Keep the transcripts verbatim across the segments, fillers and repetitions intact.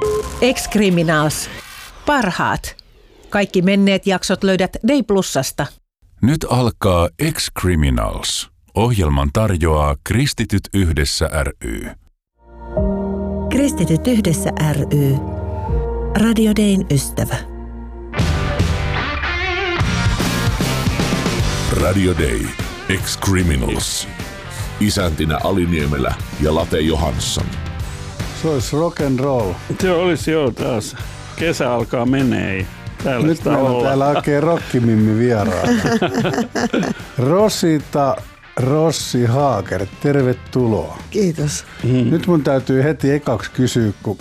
Ex-Criminals. Parhaat. Kaikki menneet jaksot löydät Day Plusasta. Nyt alkaa Ex-Criminals. Ohjelman tarjoaa Kristityt yhdessä ry. Kristityt yhdessä ry. Radio Dayn ystävä. Radio Day. Ex-Criminals. Isäntinä Ali Niemelä ja Late Johansson. Se olisi rock and roll. Se olisi joo taas. Kesä alkaa menee. Täällä nyt meillä on täällä oikein rockimimmi vieraana. Rosita Rossi Haaker, tervetuloa. Kiitos. Mm. Nyt mun täytyy heti ekaksi kysyä, kun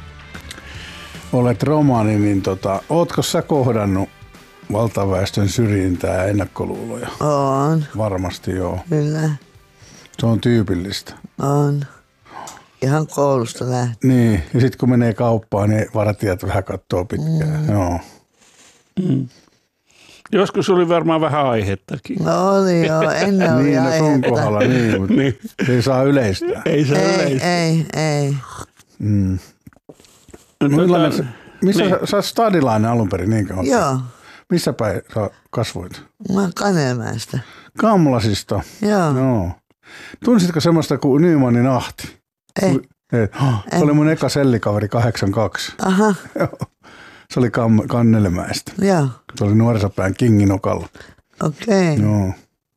olet romani, niin tota, ootko sä kohdannut valtaväestön syrjintää ja ennakkoluuloja? On. Varmasti joo. Kyllä. Se on tyypillistä. On. Ihan koulusta lähtien. Niin, ja sitten kun menee kauppaan, niin vartijat vähän katsoo pitkään. Mm. Joo. Mm. Joskus oli varmaan vähän aihettakin. No oli joo, ennen oli niin, aihetta. Niin, kohdalla, niin, mutta niin. Ei saa yleistää. Ei saa ei, yleistää. Ei, ei. Mm. Millainen, tota, missä niin. sä, sä oot stadilainen alun perin, niinkö? Joo. Missä päin sä kasvoit? Mä oon Kanelmäestä. Kamlasista? Joo. No. Tunsitko semmoista kuin Nymanin Ahti? Ei. Ei. Se oli mun eka sellikaveri kahdeksankymmentäkaksi. Aha. Joo. Se oli Kam- Kannelmäestä. Joo. Se oli nuorisopään Kinginokalla. Okei. Okay. Joo.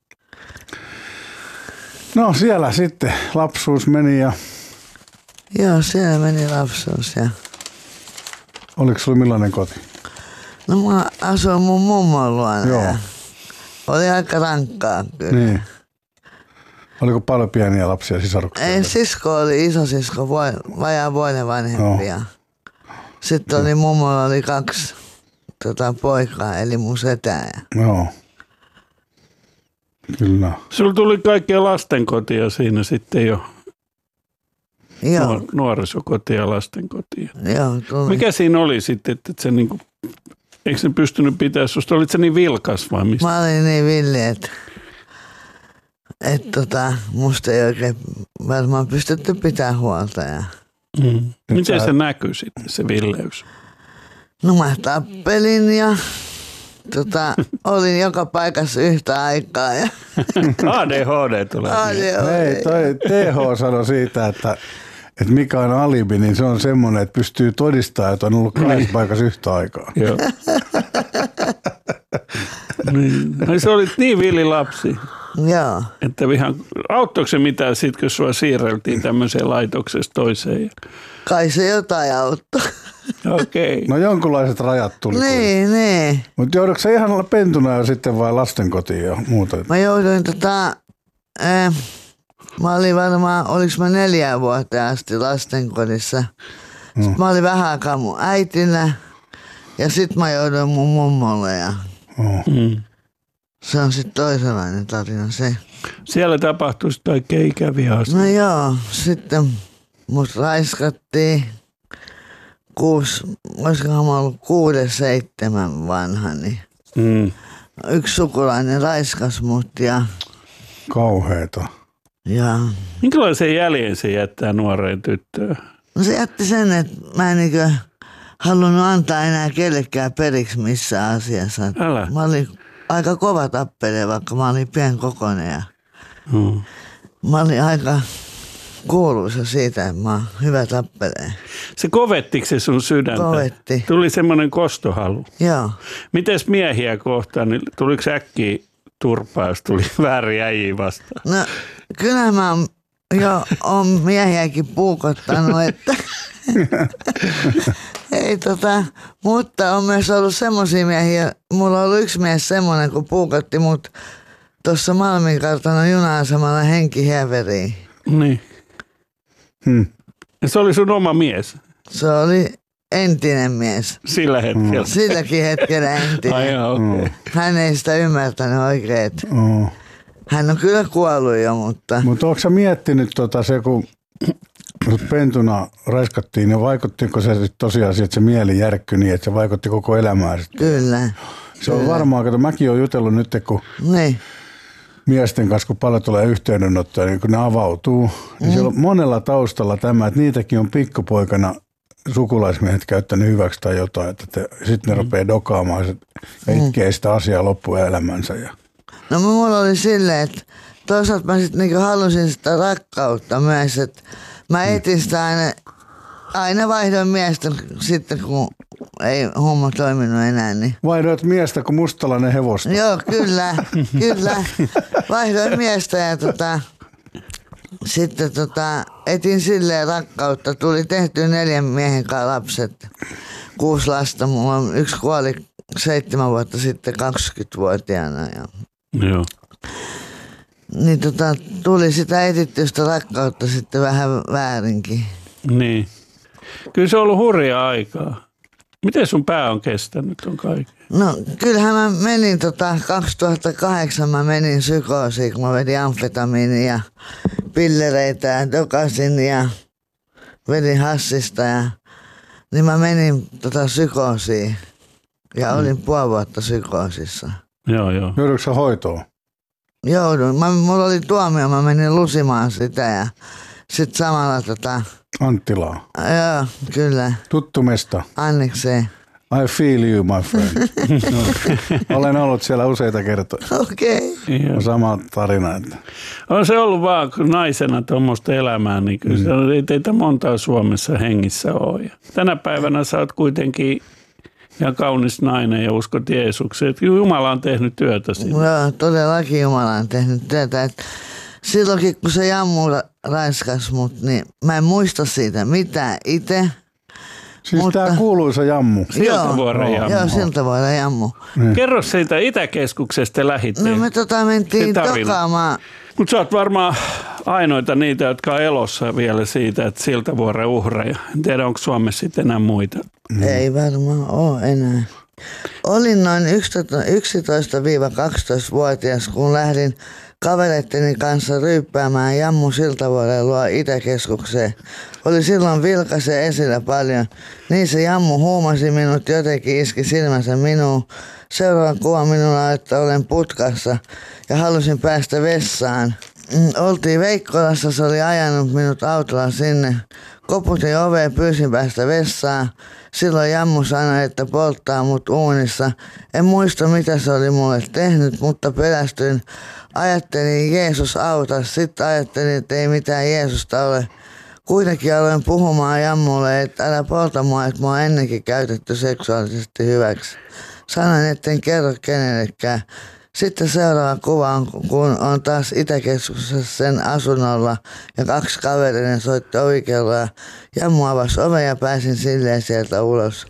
No siellä sitten lapsuus meni ja... Joo, siellä meni lapsuus ja... Oliko sulla millainen koti? No mä asuin mun mummon luona. Joo. Ja oli aika rankkaa kyllä. Niin. Oliko paljon pieniä lapsia, sisaruksia? Ei, sisko oli isosisko, vajaa vuoden vanhempi. No. Sitten oli mummolla oli kaksi tota, poikaa, eli mun setää. Joo. Kyllä. Sulla tuli kaikkea lastenkotia siinä sitten jo. Joo. Nuor- nuorisokotia ja lastenkotia. Joo, tuli. Mikä siinä oli sitten, että se niinku, eikö se pystynyt pitää susta? Olit sä niin vilkas vai mistä? Mä olin niin villi, että et, tota, musta ei oikein varmaan pystytty pitää huolta. Ja... Mm. Miten sä... se näkyy sitten, se villeys? No mä tappelin ja tota, olin joka paikassa yhtä aikaa. Ja... A D H D tulee. A D H D. Hei, toi T H sanoi siitä, että, että mikä on alibi, niin se on semmoinen, että pystyy todistamaan, että on ollut kahdessa paikassa yhtä aikaa. Joo. Niin. No, se olit niin villi lapsi. Joo. Että ihan, auttoiko se mitään sitten, kun sua siirreltiin tämmöiseen laitoksesta toiseen? Kai se jotain auttoi. Okei. Okay. No jonkunlaiset rajat tuli. Niin, niin. Mutta joudutko sä ihan olla pentuna jo sitten vai lastenkotiin ja muuta? Mä jouduin tota, äh, mä olin varmaan, oliks mä neljä vuotta asti lastenkodissa. No. Sitten mä olin vähän aikaa mun äitillä ja sit mä jouduin mun mummolle ja oh. mm. se on sitten toisenlainen tarina se. Siellä tapahtui sitten kaikkein ikäviä asioita. No joo, sitten mut raiskattiin kuusi, olisikohan mä ollut kuudes, seitsemän vanha, niin mm. yksi sukulainen raiskas mut ja... Kauheeta. Ja... Minkälaisen jäljen se jättää nuoreen tyttöön? No se jätti sen, että mä en niinkö halunnut antaa enää kellekään periksi missään asiassa. Älä. Mä olin aika kova tappele, vaikka mä olin pienkokoinen ja mm. mä olin aika kuuluisa siitä, että mä oon hyvä tappelee. Se kovettiko se sun sydäntä? Kovetti. Tuli semmoinen kostohalu. Joo. Mites miehiä kohtaan, niin tuliko äkkiä turpaa, jos tuli väärin äijiä vastaan? No kyllä mä jo oon miehiäkin puukottanut, että ei tota, mutta on myös ollut semmosia miehiä, mulla on ollut yksi mies semmoinen, kun puukotti mut tuossa Malminkartanon juna-asemalla henkihieveriin. Niin. Hmm. Ja se oli sun oma mies? Se oli entinen mies. Sillä hetkellä? Hmm. Silläkin hetkellä entinen. Ai jaa, okay. Hän ei sitä ymmärtänyt oikein. Oh. Hän on kyllä kuollut jo, mutta... Mutta onko sä miettinyt tota se, kun pentuna raiskattiin, niin vaikuttiko se tosiaan että se mieli järkkyi niin, että se vaikutti koko elämään? Kyllä. Se on varmaan, että mäkin olen jutellut nyt, kun niin. miesten kanssa, kun paljon tulee yhteydenottoja, niin kun ne avautuu, niin mm. siellä on monella taustalla tämä, että niitäkin on pikkupoikana sukulaismiehet käyttänyt hyväksi tai jotain, että sitten ne mm. rupeaa dokaamaan ja itkee sitä asiaa loppuelämänsä. Ja. No mulla oli silleen, että toisaalta mä sitten niinku halusin sitä rakkautta myös, että mä etin sitä aina, aina vaihdoin miestä sitten, kun ei homma toiminut enää. Niin. Vaihdoit miestä kuin mustalainen hevosta. Joo, kyllä, kyllä. Vaihdoin miestä ja tota, sitten tota, etin silleen rakkautta. Tuli tehty neljän miehen kanssa lapset, kuusi lasta. Mulla on, yksi kuoli seitsemän vuotta sitten kaksikymmentävuotiaana. Ja. Joo. Niin tota, tuli sitä etittystä rakkautta sitten vähän väärinkin. Niin. Kyllä se on ollut hurjaa aikaa. Miten sun pää on kestänyt on kaiken? No kyllähän mä menin tota, kaksituhattakahdeksan mä menin psykoosiin, kun mä vedin amfetamiinia ja pillereitä ja dokasin ja vedin hassista. Ja, niin mä menin tota, psykoosiin ja olin mm. puoli vuotta psykoosissa. Joo, joo. Joudutko sä hoitoon? Joudun. Mä, mulla oli tuomio, mä menin lusimaan sitä ja sit samalla tota... Anttilaa. Joo, kyllä. Tuttu mesta. Annikseen. I feel you, my friend. No, olen ollut siellä useita kertoja. Okei. Okay. On sama tarina. Että. On se ollut vaan naisena tuommoista elämää, niin kyllä mm. se ei teitä montaa Suomessa hengissä ole. Ja tänä päivänä sä oot kuitenkin ihan kaunis nainen ja uskot Jeesukseen. Jumala on tehnyt työtä siinä. Joo, todellakin Jumala on tehnyt työtä. Että silloinkin kun se Jammu raiskas mut, niin mä en muista siitä mitään itse. Siis mutta... tää kuuluisa Jammu. Siltavuoren Jammu. Joo, Siltavuoren Jammu. Mm. Kerro siitä Itäkeskuksesta lähitteen. No me tota mentiin dokaamaan. Mutta sä oot varmaan ainoita niitä, jotka on elossa vielä siitä, että Siltavuoren uhreja. En tiedä, onko Suomessa sitten enää muita. Mm. Ei varmaan ole enää. Olin noin yksitoista-kaksitoista-vuotias, kun lähdin kavereitteni kanssa ryyppäämään Jammu Siltavuoren luo Itäkeskukseen. Oli silloin vilkaisen esillä paljon. Niin se Jammu huumasi minut, jotenkin iski silmänsä minuun. Seuraava kuva minulla, että olen putkassa ja halusin päästä vessaan. Oltiin Veikkolassa, se oli ajanut minut autolla sinne. Koputin oveen, pyysin päästä vessaan. Silloin Jammu sanoi, että polttaa mut uunissa. En muista, mitä se oli mulle tehnyt, mutta pelästyin. Ajattelin, Jeesus auta. Sitten ajattelin, että ei mitään Jeesusta ole. Kuitenkin aloin puhumaan Jammulle, että älä polta mua, että mua on ennenkin käytetty seksuaalisesti hyväksi. Sanoin, etten kerro kenellekään. Sitten seuraava kuva on, kun on taas Itäkeskuksessa sen asunnolla ja kaksi kaverinen soitti ovikelloa. Jammu avasi oven ja pääsin silleen sieltä ulos.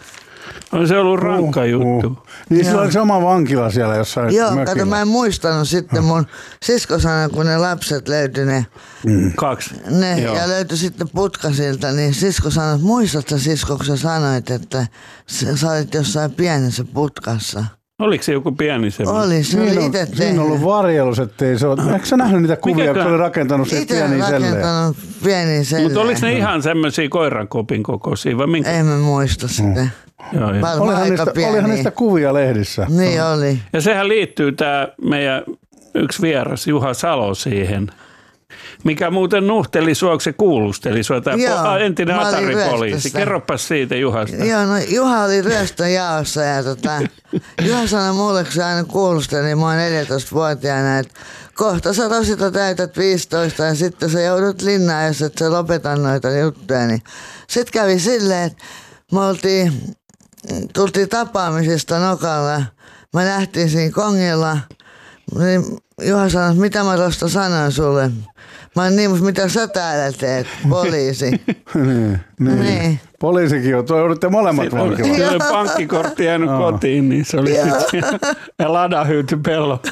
On se ollut rankka uh, juttu. Uh. Niin sillä oli sama vankila siellä jossain Joo, mökillä. kato, mä en muistanut sitten mun sisko sanoi, kun ne lapset löytyi ne. Mm. Kaksi. Ne, ja löytyi sitten putkasilta, niin sisko sanoi, että muistatko sisko, kun sä sanoit, että sä olit jossain pienessä putkassa. Oliko se joku pieni semmoinen? Oli, se oli itse tehnyt. Siinä on ollut varjelus, ettei se ole. Eikö sä nähnyt niitä kuvia, Mikäkään? kun se oli rakentanut siitä pieniä selleen? Itse rakentanut pieniä selleen. Mutta oliko ne ihan semmoisia koirankopin kokoisia vai minkä? Ei mä muista sitä. Mm. Joo, joo. Olihan, niistä, olihan niistä kuvia lehdissä. Niin oh. oli. Ja sehän liittyy tämä meidän yksi vieras Juha Salo siihen. Mikä muuten nuhteli sua, se kuulusteli sua, tämä Joo, entinen Atari-poliisi. Kerropas siitä Juhasta. Joo, no Juha oli ryöstöjaossa ja tota, Juha sanoi mulle, kun se aina kuulusteli mua neljätoistavuotiaana, että kohta sä Rosita täytät viisitoista ja sitten sä joudut linnaan, jos et sä lopeta noita juttuja. Niin. Sitten kävi silleen, että me oltiin, tultiin tapaamisesta Nokalla, mä nähtiin siinä kongilla, niin Juha sanoi, mitä mä tuosta sanoin sulle. Mä oon niin, mitä sä täällä teet, poliisi. niin, niin. niin. Poliisikin on, joudutte molemmat vankilaan. Siellä oli pankkikortti jäänyt oh. kotiin, niin se oli sitten ja lada hyyty pello.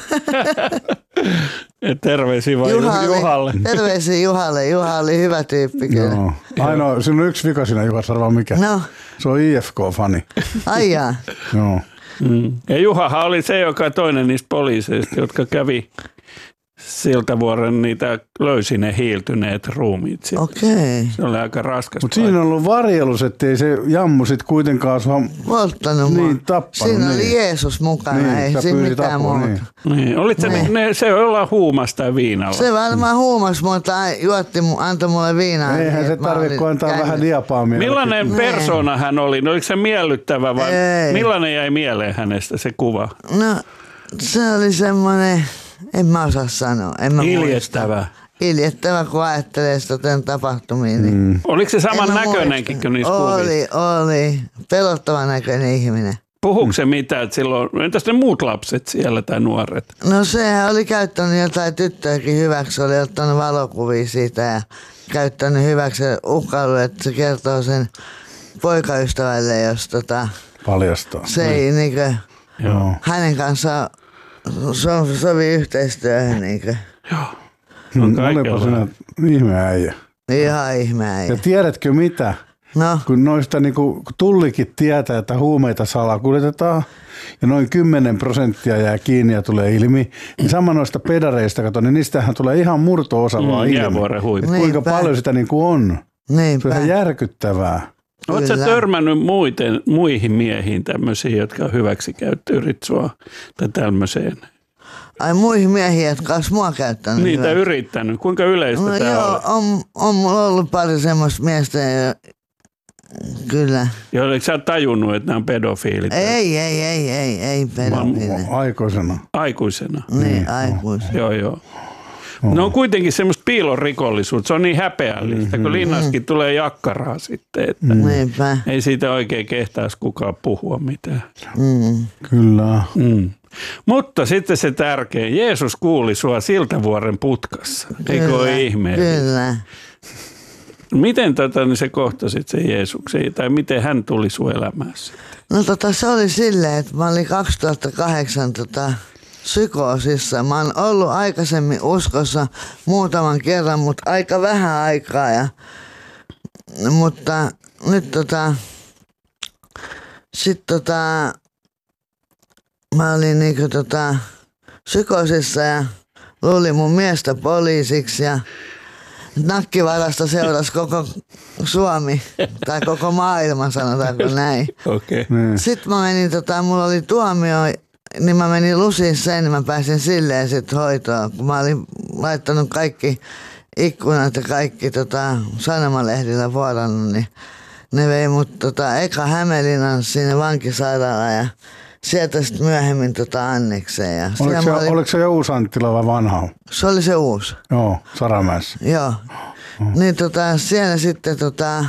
Terveisiä vaan Juha Juhalle. Oli, terveisiä Juhalle. Juha oli hyvä tyyppi kyllä. No. Ainoa, siinä on yksi vika siinä Juhassa, arvaa mikä. No. Se on I F K-fani. Ai jaa. Joo. Mm. Ja Juhahan oli se, joka toinen niistä poliiseista, jotka kävi Siltavuoren niitä löysi ne hiiltyneet ruumiit. Sitten. Okei. Se oli aika raskas. Mutta siinä on ollut varjelus, ettei se jammu sit kuitenkaan sua Polttanut niin, mua. tappanut. Siinä niin. oli Jeesus mukana, Niin, ei sä siinä pyysit mitään apua, muuta. niin. Niin. Olit se, Niin. ne, se olla huumas tai viinalla. Se varmaan huumas, mutta juotti, mu- antoi mulle viinaa. Eihän niin, se että mä tarvitse, olin kun antaa käynyt. vähän diapaamia. Millainen persona hän oli? No, oliko se miellyttävä vai Ei. millainen jäi mieleen hänestä se kuva? No, se oli semmoinen, en mä osaa sanoa. En mä Iljettävä. muista. Iljettävä, kun ajattelee sitä tämän tapahtumia. Niin mm. Oliko se saman näköinenkin kuin niissä kuvissa? Oli, oli. Pelottavan näköinen ihminen. Puhuuko se mitään, että silloin, entäs ne muut lapset siellä tai nuoret? No sehän oli käyttänyt jotain tyttöäkin hyväksi, oli ottanut valokuvia siitä ja käyttänyt hyväksi uhkailu, että se kertoo sen poikaystävälle, jos tota, Paljastaa. se ei niinkö, Joo. hänen kanssaan so, sovi yhteistyöhön niinkö. On Hmm, olipa kaikenlaista. sinä ihme äijä. Ihan ihme Ja äijä. tiedätkö mitä? No, Kun noista niinku, kun tullikin tietää, että huumeita salakuljetetaan ja noin kymmenen prosenttia jää kiinni ja tulee ilmi, niin sama noista pedareista, kato, niin niistähän tulee ihan murto-osa Mm, vaan ilmi. jäävuoren huippu. Et kuinka Niinpä. paljon sitä niinku on. Se on niinpä. ihan järkyttävää. Oletko sä Kyllä. törmännyt muiten, muihin miehiin tämmöisiin, jotka on hyväksikäyttöä sua tai tämmöiseen? Ai muihin miehiin, jotka olisi mua käyttänyt. Niitä hyväksi. yrittänyt. Kuinka yleistä No tämä joo, on? on, on mulla ollut pari semmoista miestä, jo- kyllä. Joo, eikö sä tajunnut, että nämä on pedofiilit Ei, ei, ei, ei, ei pedofiili. Aikoisena. aikuisena? Niin, aikuis. Joo, joo. No on kuitenkin semmoista piilorikollisuutta. Se on niin häpeällistä, kun linnaskin tulee jakkaraa sitten, että Niinpä. ei siitä oikein kehtaisi kukaan puhua mitään. Mm. Kyllä. Mm. Mutta sitten se tärkein, Jeesus kuuli sua Siltavuoren putkassa. Eikö ole ihme? Kyllä. Miten tota, niin se kohtasit sen Jeesuksen, tai miten hän tuli sun elämässä? No tota, se oli silleen, että mä olin kaksituhattakahdeksan tota, psykoosissa. Mä oon ollut aikaisemmin uskossa muutaman kerran, mutta aika vähän aikaa. Ja, mutta nyt tota, sit tota, mä olin niinku tota, psykoosissa ja luulin mun miestä poliisiksi ja nakkivarasta seurasi koko Suomi tai koko maailma, sanotaanko näin. Okei. Okay. Niin. Sitten mä menin, tota, mulla oli tuomio, niin mä menin lusiin sen, niin mä pääsin silleen sitten hoitoon. Kun mä olin laittanut kaikki ikkunat ja kaikki tota, sanomalehdillä vuorannut, niin ne vei mut tota, eka Hämeenlinnan sinne vankisairaalaan ja sieltä sitten myöhemmin tota Annekseen. Ja Oliko se, siellä mä olin- oliko se jo uusi Anttila vai vanha? se oli se uusi. Joo, Saramäessä. Joo. Niin tota, siellä sitten tota,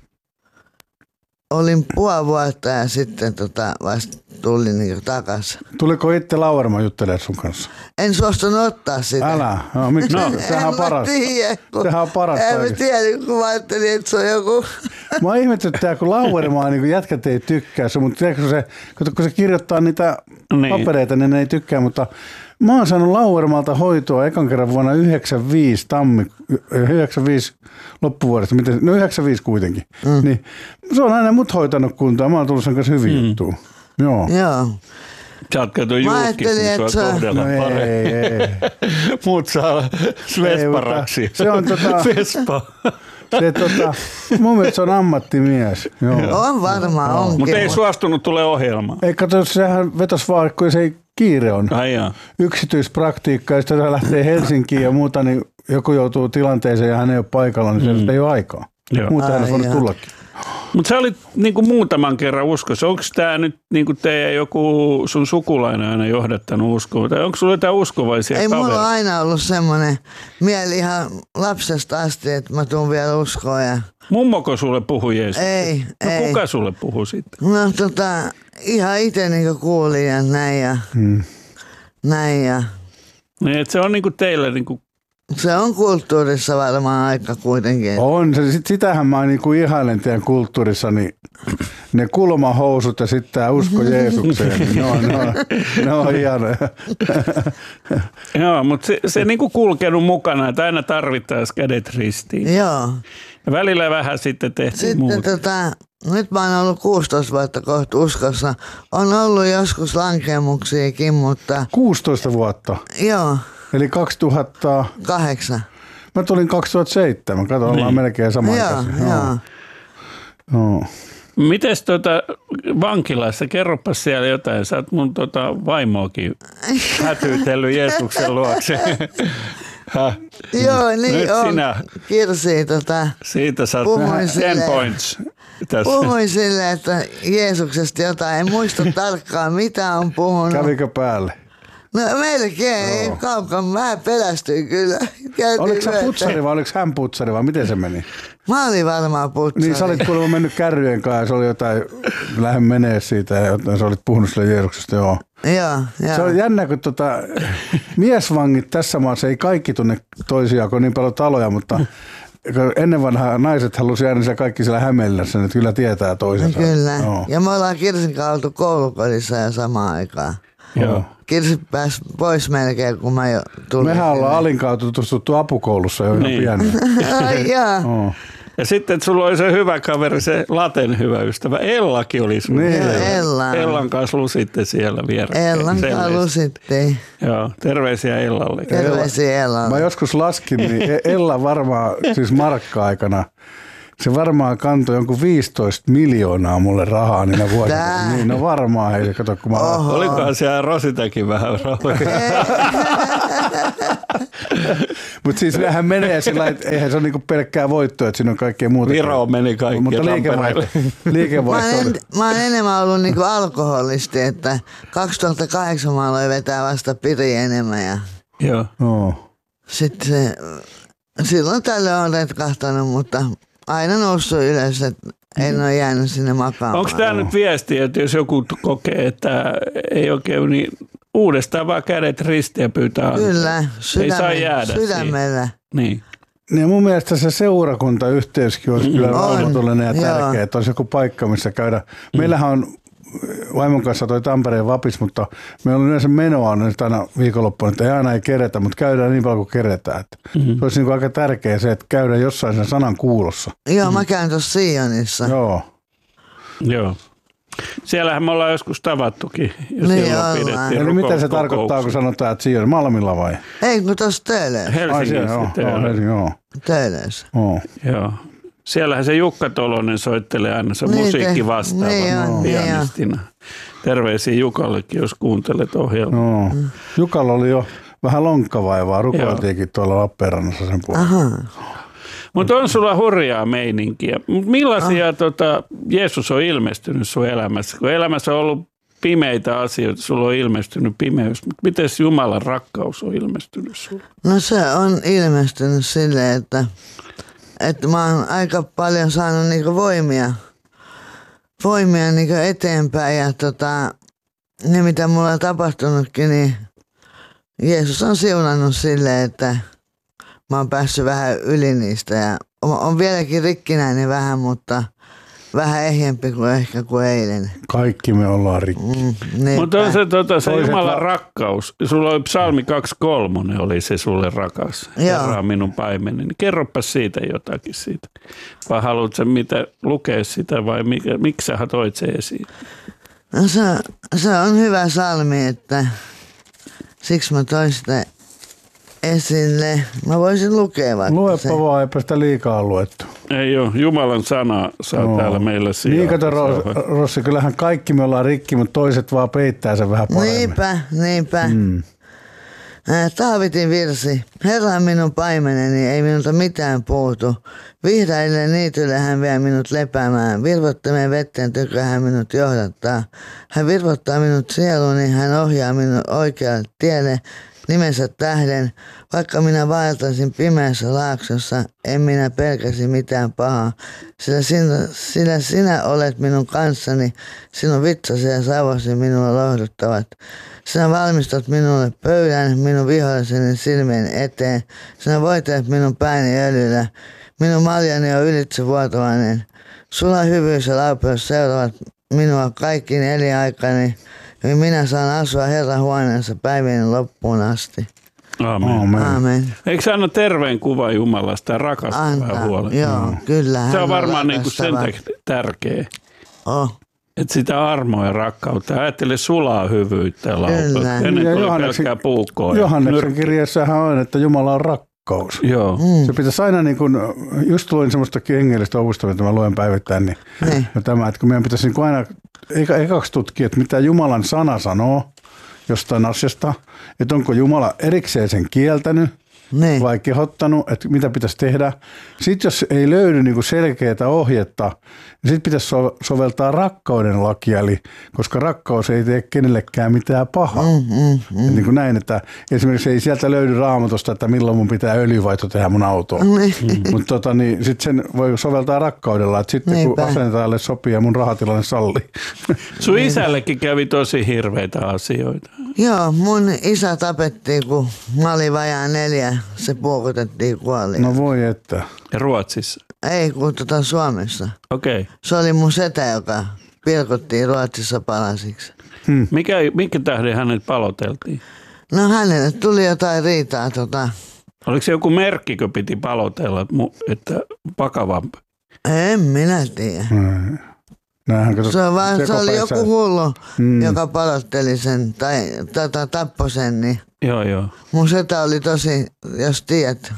olin puoli vuotta ja sitten tota, vasta tulin niinku takas. Tuliko itse Lauerma juttelemaan sun kanssa? En suostunut ottaa sitä. Älä. No, miksi? No. Sehän on En mä parasta. tiedä, kun- Sehän on parasta En mä oikeesti. tiedä, kun mä ajattelin, että se on joku... Mä ihmetyttää, kun Lauermaa niin jätkät ei tykkää se, mutta tiedätkö se, kun se kirjoittaa niitä Niin. papereita, niin ne ei tykkää, mutta mä oon saanut Lauermalta hoitoa ekan kerran vuonna yhdeksänkymmentäviisi, tammi, yhdeksänkymmentäviisi loppuvuodesta, miten, no yhdeksänkymmentäviisi kuitenkin. Mm. Niin, se on aina mut hoitanut kuntoon, mä oon tullut sen kanssa hyvin mm. juttuun. Joo. Joo. Sä oot kato Mä julkis, ajattelin, niin että sua se- kohdellaan No ei, paremmin. ei, ei. Muut saa Vesparaksi. Se on tota- Vespa. Se, tota, mun mielestä se on ammattimies. Joo. On varmaan, onkin. Mutta ei suostunut tule ohjelmaan. Ei kato, sehän vetos vaan, kun se ei kiire on. Ai jaa. Yksityispraktiikka, ja sitten se lähtee Helsinkiin ja muuta, niin joku joutuu tilanteeseen ja hän ei ole paikalla, niin mm. se ei ole aikaa. Joo. Muuten hän Ai olisi voinut jaa. tullakin. Mutta sä olit niinku muutaman kerran uskossa. Onko tämä nyt niinku teidän joku sun sukulainen aina johdattanut uskoa? Tai onko sulla jotain uskovaisia Ei kavereita? mulla on aina ollut semmoinen mieli ihan lapsesta asti, että mä tuun vielä uskoa. Ja... Mummoko sulle puhui Jeesus? Ei, no ei. kuka sulle puhui sitten? No tota, ihan itse niinku kuulin ja näin ja Hmm. näin ja... Niin, et se on niinku teillä niinku, Se on kulttuurissa varmaan aika kuitenkin. On, se, sit, sitähän mä niinku ihailen teidän kulttuurissa, niin ne kulmahousut ja sitten tämä usko Jeesukseen, niin ne on, ne on, ne on hienoja. joo, mutta se, se niinku kulkenut mukana, että aina tarvittaisiin kädet ristiin. Joo. Ja välillä vähän sitten tehtiin Sitten muuta. tota, nyt mä oon ollut kuusitoista vuotta kohta uskossa. On ollut joskus lankemuksiakin, mutta kuusitoista vuotta. joo. Eli kaksituhatta... Kahdeksan. Mä tulin kaksituhattaseitsemän. Kato, ollaan Niin. melkein sama Joo, ikäisiä. joo. Joo. Mites tota vankilassa, kerropas siellä jotain, sä oot mun tota vaimoakin hätyytellyt Jeesuksen luokse. Häh? Joo, niin Nyt on. sinä. Kirsi, tota, Siitä saat Puhuin ten silleen. points tässä. puhuin silleen, että Jeesuksesta jotain. En muista tarkkaan, mitä on puhunut. Kävikö päälle? No melkein, Joo. kaukan vähän pelästyin kyllä. Käytiin Oliko sä yötä. putsari vai oliko hän putsari vai miten se meni? Mä olin varmaan putsari. Niin sä olit kuulemma mennyt kärryjen kanssa ja se oli jotain, lähde menee siitä ja jotain, sä olit puhunut sille Jeesuksesta, joo. Joo, joo. Se on jännä, kun tota, miesvangit tässä maassa ei kaikki tunne toisiaan, kun on niin paljon taloja, mutta ennen vanhaa naiset halusi jäädä siellä kaikki siellä Hämeenlinnassa, niin kyllä tietää toisensa. Kyllä. Joo. Ja me ollaan Kirsin kanssa oltu koulukodissa jo samaan aikaan. Joo. Kirsi pääsi pois melkein, kun mä jo tulin. Mehän ollaan Alin kautta tutustuttu apukoulussa jo ihan Niin. pieniä. Ai joo. Oh. Ja sitten sulla oli se hyvä kaveri, se Laten hyvä ystävä. Ellakin oli sulla. Niin. Joo, Ella. Ellan kanssa lusitte siellä vierekkäin. Ellan Selvästi. kanssa lusittiin. Joo, terveisiä Ellalle. Terveisiä Ellalle. Mä joskus laskin, niin Ella varmaan, siis markka-aikana, se varmaan kantoi jonkun viisitoista miljoonaa mulle rahaa niinä vuosina. Tää. Niin, no varmaan, hei, kato kun mä... Oho. Olikohan siellä Rositakin vähän rahoja? Mutta siis nehän menee sillä lailla, että eihän se ole niinku pelkkää voittoa, että siinä on kaikkea muuta. Viroon meni kaikki Mutta liikevaihto, Tampereelle. Mä liikevaihto oon, oli. en, mä oon enemmän ollut niinku alkoholisti, että kaksituhattakahdeksan mä aloin vetää vasta piri enemmän ja Joo. No. sitten se, silloin tällöin on retkahtanut, mutta aina noussut ylös, että en ole jäänyt sinne makaamaan. Onko tämä nyt viesti, että jos joku kokee, että ei oikein, niin uudestaan vaan kädet ristiin ja pyytää anteeksi? Kyllä, Ei saa sydämellä. jäädä siihen. sydämellä. Niin. Niin mun mielestä se seurakuntayhteyskin olisi kyllä On, rauhoitullinen ja joo. tärkeä, että olisi joku paikka, missä käydä. Meillähän on vaimon kanssa toi Tampereen vapis, mutta meillä on yleensä menoa nyt aina viikonloppuun, että ei aina ei keretä, mutta käydään niin paljon kuin keretään. Että Mm-hmm. se olisi niin kuin aika tärkeä se, että käydään jossain sen sanan kuulossa. Joo, mä käyn tuossa Sionissa. Joo. Joo. Siellähän me ollaan joskus tavattukin. Ja Niin silloin ollaan. pidettiin Eli mitä se rukouskokouksia. tarkoittaa, kun sanotaan, että siinä Malmilla vai? Ei, kun tuossa Töölössä. Ai siellä, Helsingissä. joo, sitten, joo, joo. Helsingin, joo. Töölössä. joo. Joo. Siellähän se Jukka Tolonen soittelee aina, se Niin musiikki te- vastaava niin on, niin on. pianistina. Terveisiä Jukallekin, jos kuuntelet ohjelmaa. Joo. Jukalla oli jo vähän lonkkavaivaa, rukoiltiinkin tuolla Lappeenrannassa sen puolella. Aha. Mutta on sulla hurjaa meininkiä. Mut millaisia ah. tota, Jeesus on ilmestynyt sun elämässä? Kun elämässä on ollut pimeitä asioita, sulla on ilmestynyt pimeys. Mutta miten Jumalan rakkaus on ilmestynyt sulle? No se on ilmestynyt silleen, että, että mä oon aika paljon saanut niinku voimia, voimia niinku eteenpäin ja tota, ne mitä mulla on tapahtunutkin, niin Jeesus on siunannut silleen, että mä oon päässyt vähän yli niistä ja on, on vieläkin rikkinäinen vähän, mutta vähän ehjempi kuin ehkä kuin eilen. Kaikki me ollaan rikki. Mm, niinpä. Mutta on se, tota, se Toiset Jumalan va- rakkaus. Sulla oli psalmi kaksikymmentäkolme, oli se sulle rakas. Joo. Herra on minun paimeni. Kerropas siitä jotakin siitä. Vai haluatko mitä lukea sitä vai mikä, miksi sä toit se esiin? No se, se on hyvä salmi, että siksi mä toin sitä esille. Mä voisin lukea vaikka Luepa se. vaan, eipä sitä liikaa luettu. Ei ole. Jumalan sana saa Joo. täällä meillä sijaa. Niin kato Ros- Rossi, kyllähän kaikki me ollaan rikki, mutta toiset vaan peittää sen vähän paremmin. Niinpä, niinpä. Mm. Ää, Taavitin virsi. Herra on minun paimeneni, ei minulta mitään puutu. Vihreille niitylle hän vie minut lepäämään. Virvottamien vetten tykö hän minut johdattaa. Hän virvottaa minut sieluni, hän ohjaa minut oikealle tielle nimensä tähden. Vaikka minä vaeltaisin pimeässä laaksossa, en minä pelkäsi mitään pahaa. Sillä sinä, sillä sinä olet minun kanssani, sinun vitsasi ja savosi minua lohduttavat. Sinä valmistat minulle pöydän minun viholliseni silmien eteen. Sinä voitelet minun pääni öljyllä. Minun maljani on ylitsevuotavainen. Sulla hyvyys ja laupeus seuraavat minua kaikkiin eliaikani. Ja minä saan asua Herran huoneessa päivien loppuun asti. Aamen. Aamen. Aamen. Eikö sä anna terveen kuvan Jumalasta ja rakastavaa Antaa. huolta? Joo, kyllä. Se hän on varmaan niinku sen rakastava. tak- tärkeä. Oh. että sitä armoa ja rakkautta. Ajattele sulaa hyvyyttä ja Kyllä. laupeutta. Ennen Ja kuin oli Johanneksen- pelkkää puukkoa. ja Johanneksen nyrkkiä. kirjassahan on, että Jumala on rakkaus. Joo. Mm. Se pitäisi aina, niin kuin, just luin semmoista hengellistä opusta, mitä mä luen päivittäin, niin Niin. ja tämä, että kun meidän pitäisi niin kuin aina eka, ekaksi tutkia, että mitä Jumalan sana sanoo jostain asiasta, että onko Jumala erikseen sen kieltänyt Niin. vai kehottanut, että mitä pitäisi tehdä. Sitten jos ei löydy niin kuin selkeää ohjetta, niin sitten pitäisi so- soveltaa rakkauden lakia, eli koska rakkaus ei tee kenellekään mitään pahaa. Mm, mm, mm. Et niin kuin näin, että esimerkiksi ei sieltä löydy Raamatusta, että milloin mun pitää öljyvaihto tehdä mun autoon. Niin. Mutta tota, niin, sitten sen voi soveltaa rakkaudella, että sitten Niinpä. kun asentajalle sopii ja mun rahatilanne sallii. Sun isällekin kävi tosi hirveitä asioita. Joo, mun isä tapettiin, kun mä olin vajaa neljä. Se puokotettiin kuoli. No voi että. Ja Ruotsissa. Ei, kun tota Suomessa. Okei. Okay. Se oli mun setä, joka pilkottiin Ruotsissa palasiksi. Mikä, minkä tähden hänet paloteltiin? No hänelle tuli jotain riitaa tota. Oliko se joku merkki, kun piti palotella, että mu- että vakavampi? En minä tiedä. Näinhän, kato, Se, on vaan, se oli sekopäissään. joku hullu, Mm. joka palotteli sen tai tota, tappoi sen. Niin Joo, joo. mun setä oli tosi, jos tiedät.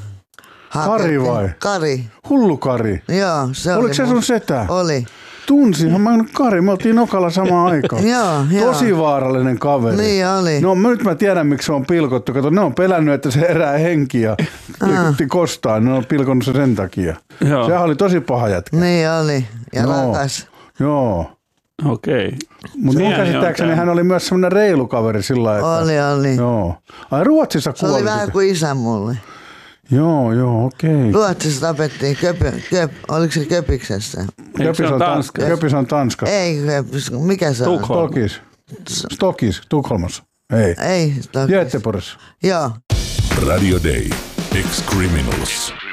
Kari vai? Kari. Hullu Kari. Joo, se oli. Oliko se mun- sun setä? Oli. Tunsinhan mä Kari, me oltiin Nokalla samaan aikaan. Joo, joo. Tosi vaarallinen kaveri. Niin oli. No mä nyt mä tiedän, miksi se on pilkottu. Kato, ne on pelännyt, että se herää henkiä pilkotti kostaan. Ne on pilkonnut se sen takia. Joo. Sehän oli tosi paha jätkä. Niin oli. Ja Joo. rakas. Joo. Okei. Okay. Mutta mun käsittääkseni hän oli myös semmoinen reilu kaveri sillä lailla, että... Oli, oli. Joo. Ai Ruotsissa Se kuoli. oli vähän kuin isä mulle. Joo, joo, okei. Ruotsissa tapettiin, köpö, köp, oliko se Köpiksessä? Eikö Köpis se on, ole Tanska. Tanskassa? Köpis on Tanska. Ei Köpis, mikä se on? Tukholma. Stokis. Stokis, Tukholmassa. Ei. Ei, Stokis. Göteborgissa. Joo. Radio Day. Ex-Criminals.